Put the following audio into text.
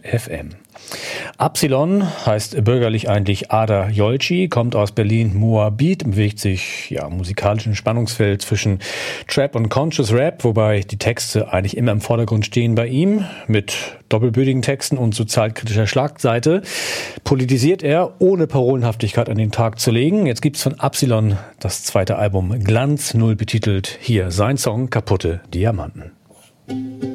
FM. Absilon heißt bürgerlich eigentlich Ada Jolci, kommt aus Berlin-Moabit, bewegt sich musikalisch im Spannungsfeld zwischen Trap und Conscious Rap, wobei die Texte eigentlich immer im Vordergrund stehen bei ihm, mit doppelbödigen Texten und sozialkritischer Schlagseite. Politisiert er, ohne Parolenhaftigkeit an den Tag zu legen. Jetzt gibt's von Absilon das zweite Album Glanz 0 betitelt. Hier sein Song Kaputte Diamanten.